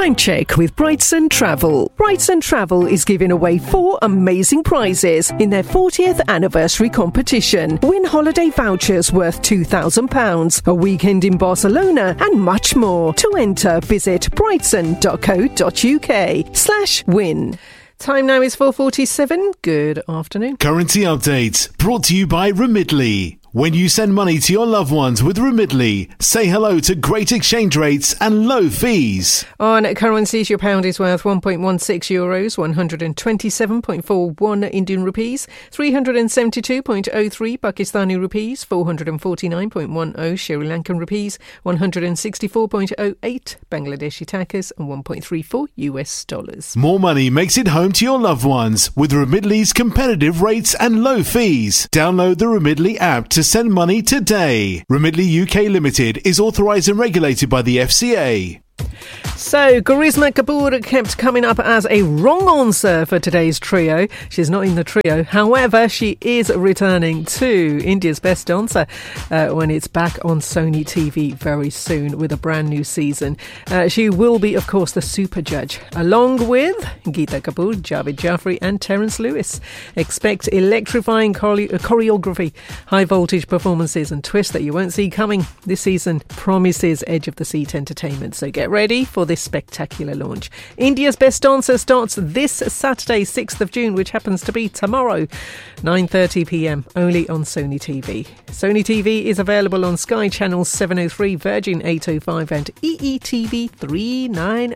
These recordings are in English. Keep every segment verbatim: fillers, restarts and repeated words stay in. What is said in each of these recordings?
Time check with Brightson Travel. Brightson Travel is giving away four amazing prizes in their fortieth anniversary competition. Win holiday vouchers worth two thousand pounds, a weekend in Barcelona, and much more. To enter, visit brightson.co.uk slash win. Time now is four forty-seven. Good afternoon. Currency update brought to you by Remitly. When you send money to your loved ones with Remitly, say hello to great exchange rates and low fees. On currencies, your pound is worth one point one six euros, one hundred twenty-seven point four one Indian rupees, three hundred seventy-two point oh three Pakistani rupees, four hundred forty-nine point one oh Sri Lankan rupees, one hundred sixty-four point oh eight Bangladeshi takas, and one point three four U S dollars. More money makes it home to your loved ones with Remitly's competitive rates and low fees. Download the Remitly app to send money today. Remitly U K Limited is authorised and regulated by the F C A. So, Karisma Kapoor kept coming up as a wrong answer for today's trio. She's not in the trio. However, she is returning to India's Best Dancer uh, when it's back on Sony T V very soon with a brand new season. Uh, she will be, of course, the super judge, along with Geeta Kapoor, Javed Jaffrey and Terence Lewis. Expect electrifying chore- choreography, high-voltage performances and twists that you won't see coming. This season promises edge-of-the-seat entertainment, so get ready for this spectacular launch. India's Best Dancer starts this Saturday, sixth of June, which happens to be tomorrow, nine thirty p.m, only on Sony T V. Sony T V is available on Sky Channel seven oh three, Virgin eight oh five and E E T V three ninety.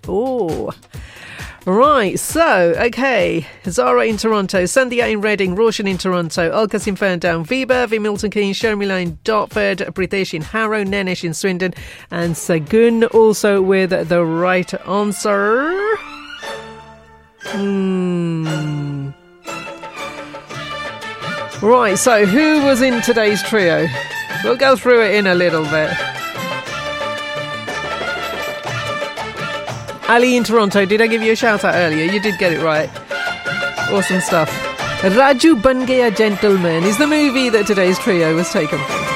Right, so, okay, Zara in Toronto, Sandhya in Reading, Roshan in Toronto, Alkas in Ferndown, Viberv in Milton Keynes, Sharmila in Dartford, Pritesh in Harrow, Nenesh in Swindon, and Sagun also with the right answer. Hmm. Right, so who was in today's trio? We'll go through it in a little bit. Ali in Toronto, did I give you a shout out earlier? You did get it right. Awesome stuff. Raju Ban Gaya Gentleman is the movie that today's trio was taken from.